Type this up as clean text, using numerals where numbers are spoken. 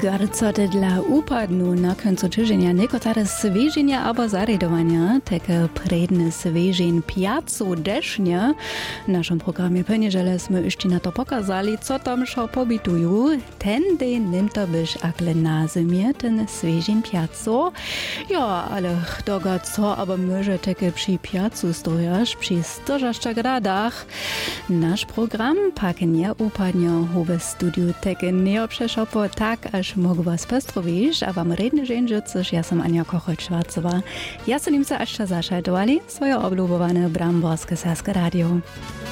Garcoty dla upadnu na końcu tygodnia niektóre zwierzenia albo zaredowania, takie predne zwierzeń piacu desznia. W naszym programie poniedziele jsme jeszcze na to pokazali, co tam szо pobitują. Ten dzień nim to byś akle na zimie, ten zwierzeń piacu. Ja, ale doga co, aber może takie przy piacu stojasz, przy 100 gradach. Nasz program pak nie upadnie w studiu, takie nie przeszopo tak, aż mogę was pestrowić, a wam redne żędzić, ja sam Ania Kochel-Schwarzowa. Ja sam im se aż zašaltovali, swoje oblubowane Bramborskie Saske Radio.